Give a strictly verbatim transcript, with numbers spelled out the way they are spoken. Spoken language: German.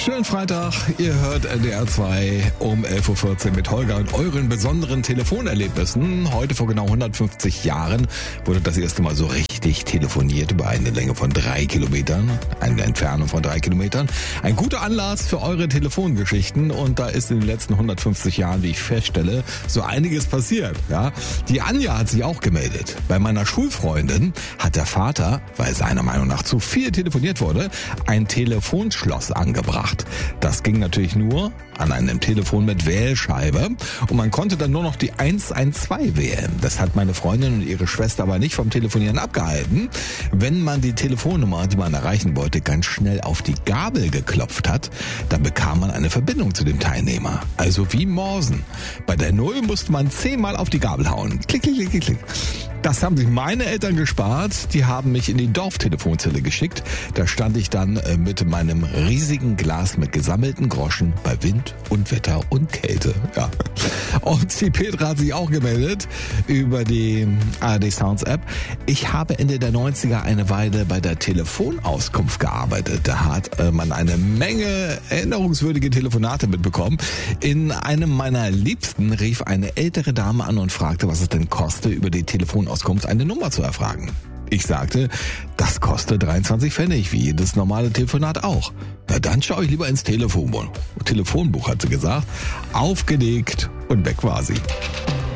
Schönen Freitag, ihr hört N D R zwei um elf Uhr vierzehn mit Holger und euren besonderen Telefonerlebnissen. Heute vor genau hundertfünfzig Jahren wurde das erste Mal so richtig telefoniert über eine Länge von drei Kilometern, eine Entfernung von drei Kilometern. Ein guter Anlass für eure Telefongeschichten und da ist in den letzten hundertfünfzig Jahren, wie ich feststelle, so einiges passiert. Ja? Die Anja hat sich auch gemeldet. Bei meiner Schulfreundin hat der Vater, weil seiner Meinung nach zu viel telefoniert wurde, ein Telefonschloss angebracht. Das ging natürlich nur an einem Telefon mit Wählscheibe und man konnte dann nur noch die eins eins zwei wählen. Das hat meine Freundin und ihre Schwester aber nicht vom Telefonieren abgehalten. Wenn man die Telefonnummer, die man erreichen wollte, ganz schnell auf die Gabel geklopft hat, dann bekam man eine Verbindung zu dem Teilnehmer. Also wie Morsen. Bei der Null musste man zehnmal auf die Gabel hauen. Klick, klick, klick, klick. Das haben sich meine Eltern gespart. Die haben mich in die Dorftelefonzelle geschickt. Da stand ich dann mit meinem riesigen Glas mit gesammelten Groschen bei Wind und Wetter und Kälte. Ja. Und die Petra hat sich auch gemeldet über die A R D Sounds App. Ich habe Ende der neunziger eine Weile bei der Telefonauskunft gearbeitet. Da hat äh, man eine Menge erinnerungswürdige Telefonate mitbekommen. In einem meiner Liebsten rief eine ältere Dame an und fragte, was es denn koste, über die Telefonauskunft eine Nummer zu erfragen. Ich sagte, das kostet dreiundzwanzig Pfennig, wie jedes normale Telefonat auch. Na dann schaue ich lieber ins Telefonbuch. Telefonbuch, hat sie gesagt. Aufgelegt und weg war sie.